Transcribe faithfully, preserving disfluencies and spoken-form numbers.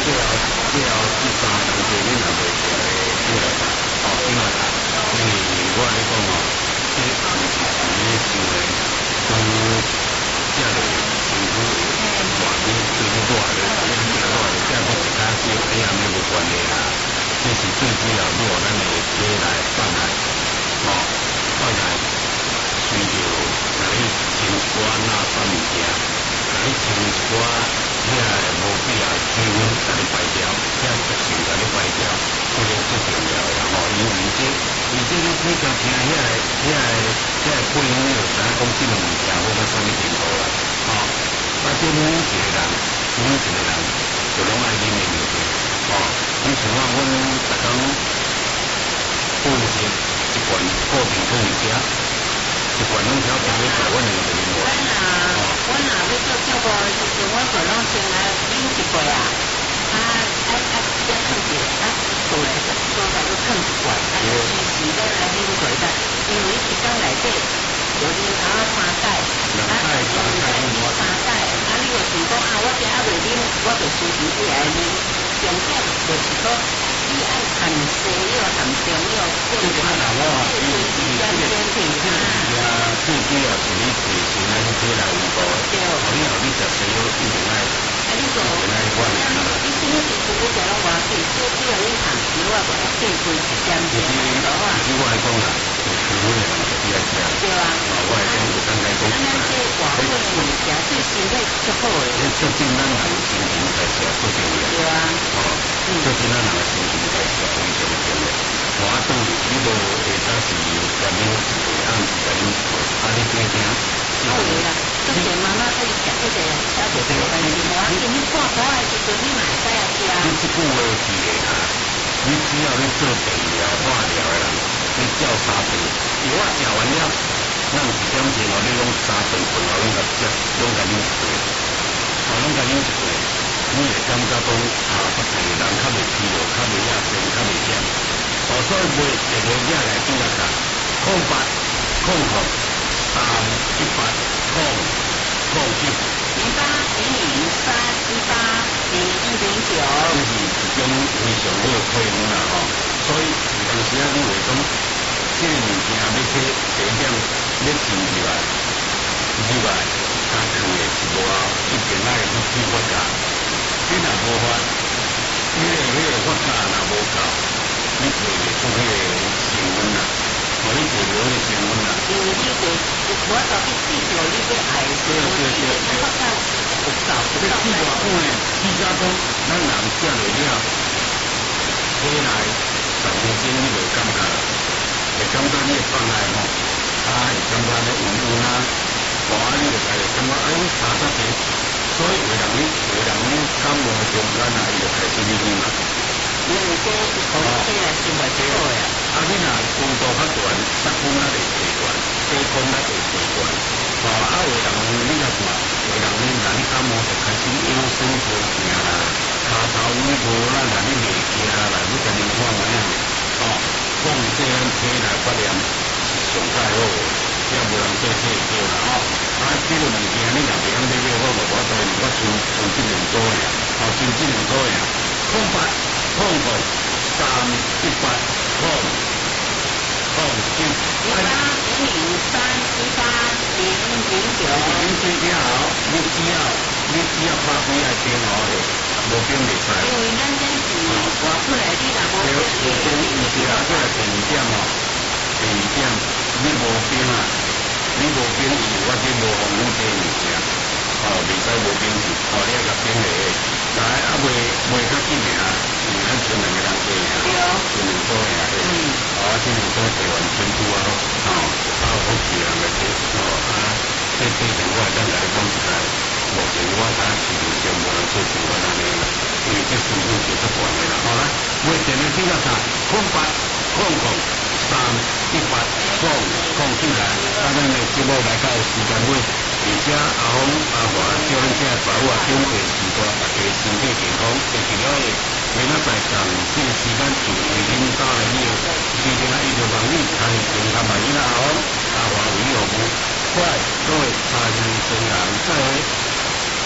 最后最后第三人节你若袂食咧，你来打，哦，你来打，因为我来讲哦，这毋是是咧想诶，从遮个辛苦外面辛苦热咧，行热咧，遮个一家小哎呀，没无关系啦。这是最主要，如果咱的体来放来，哦，放来，随着甲你清一寡那酸物件，甲你清一寡遐无必要的气温，甲你排掉，遐毒性甲你排掉，这个最重要的啦吼。因为这，而且你你家听遐个遐个遐个配方，你就知影讲这种物件好到什么程度啦，吼。啊，这每一个人，每一个人，就拢爱啉的物件，吼。你像我，阮逐工半日一罐固定可以食，一罐拢超平咧食，阮两个就啉完。 阮若阮若要做照顾的时阵，我就拢先来啉一杯啊，啊啊啊，再放一个，啊倒来再多再去放一罐，啊时时再来啉过一下，因为一缸内底就啉头啊三盖，啊三盖三盖，啊你若是讲啊我今仔袂啉，我就时时去来啉。重点就是讲，你爱含西药、含中药，这个是最最关键的啊。 最主要是你提升咱体内温度，对，以后你食西药一定爱， 啊你做， 一定爱管理。 你什么时阵你食拢偌紧，最主要你含药啊，或者进开一点点的话。其实我来讲啦，有气温的人就比较食。对啊。哦，我来讲就刚才讲。 咱这外国的物件对身体足好的。 这促进咱人心情在食最重要。对啊。哦，促进咱人心情在食非常重要。我当然你都下早是下面一杯，暗时再啉一杯，啊你听听。 好个啦，做者妈妈可以食迄个小姐姐，但是我今日半途的时阵，你嘛会使啊食。 你即句话是的啊，你只要你做治疗、化疗的人，你照三顿，药啊食完了，咱一点钟哦，你拢三顿饭后拢甲食，拢甲啉一杯，哦，拢甲啉一杯，你会感觉讲啊，腹肚人较袂疲劳，较袂亚身，较袂咸。哦，所以袂一个惹来拄啊啥，空八空空三一八空空九。 零八零零三一八零零九， 这是一种非常好的配方啦吼，所以有当时啊，你话讲这个物件要去第一点要进入来，入来加去的时候啊，一定爱去去发酵。你若无发，你个迄个发酵若无够，你做袂出迄个成分啦，哦，你做袂迄个成分啦。 因为你袂，我到去记住你要爱的时候，你个发酵有够， 你记偌久呢？记甲讲，咱人食落了，体内十分钟你袂感觉，会感觉你会放来吼，啊，会感觉咧晕晕啊，无啊，你就开始感觉哎，查啥济，所以有人你有人你感冒中咱啊，伊就开始晕晕啊。 因为这一口气来生活最好呀。 啊，你若温度较悬，杀风啊就会悬，低风啊就会悬。哦，啊，有人你若看，有人你若你感冒就开始腰酸背痛啦，骹头乌无啦，若你袂行啦，你甲人看安尼，哦，讲这咱体内发炎是上介好诶，也无人做这个啦，哦，啊，这个物件你若袂晓买买好，无法度，我剩剩这两组尔，哦，剩这两组尔，空八空空三一八空空九。 一八零零三一八零零九。 你最紧好，你只要你只要发挥爱变好的，无变袂使。 因为咱这是外出来，你若无变， 无变，毋是啊，这第二点哦，第二点你无变啊，你无变伊有法子无防腐剂物件，哦，袂使无变去，哦，你要甲变下，来啊袂袂较紧的啊，因为咱剩两个人做呀，剩两组呀，嗯，哦，啊，这两组做完全部啊，哦，啊，好几人来做，哦，啊，这这点我会当甲你讲实在，目前我知影市面上无人做像我安尼啦，因为这成本就足悬的啦，好啦，买电的几多啥？空八空空三一八空空进来，啊，咱的节目来到时间尾。而且阿峰阿华叫咱这保护啊，长辈时代大家身体健康，会记了的。明仔载同这个时间就为恁打来了，时间啊，伊就望你参与共参嘛，因阿峰阿华为服务，快各位参与成人再会。